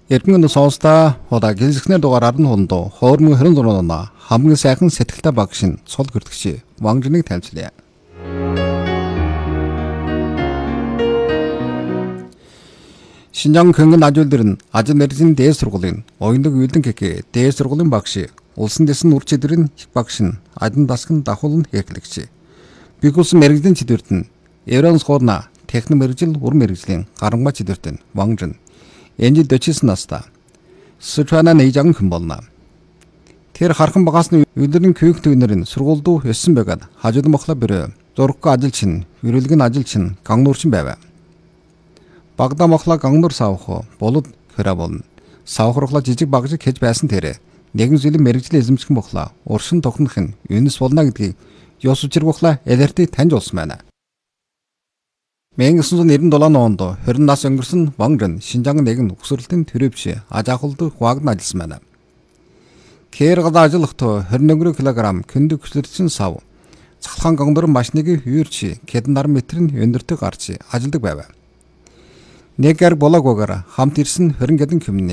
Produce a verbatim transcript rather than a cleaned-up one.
Эрдэнэ сонсдоо удаа гэлзэгнэр дугаараар нь хондоо хоормон хорин зурнаа хамгийн сайхан сэтгэлтэй багшин цол гэрдэгчи Вангжиныг танилцлаа. Шинжаан хөнгөн ажуулдэр нь ажил мэргэжлийн дээд сургуулийн оюундаг үйлдэн гэхээ дээд сургуулийн багш улсын дэсэн үрчидэр нь их багш нь адан дасган дахуул нь хэрэглэгч. Бигүүлсэн мэргэжлийн чидвэрт нь Еврон сходна техник мэргэжил ур мэргэжлийн гарамга чидвэрт нь Вангжин Энжил дөчсөн настай. Сычуана нэжан хэн болно. Тэр хархан багасны өдрийн күйх төгнөрийн сургуульд өссөн байгаад хажууд мохла бэрэ зурггүй ажил чинь, өрөлгөн ажил чинь гангнуурчин байв. Багада мохла гангнуур савх болоод хэрэ болно. Савхрахла жижиг багжиг хийж байсан тэрэ. Нэгэн зүйлийн мэрэгжлийн эзэмших мохла уршин тохнох нь юунес болно гэдгийг ёс учиргухла элэртэ таньж улсан байна. 천구백구십칠 онд хорин нас өнгөрсөн Вангжин Шинжаан нэгэн угсралтын төрөвч ажаахулд хуагд ажилласан байна. Кэр гадаа ажиллахдаа хорин өнгөрийн килограмм këндө хүслэрсэн сав цахалгаан гангнуур машиныг хүйрч хэдэн наран метрийн өндөртөг гарч ажилдаг байв. Нэгэр болоогоор хамт ирсэн хорин гэдэг хүмний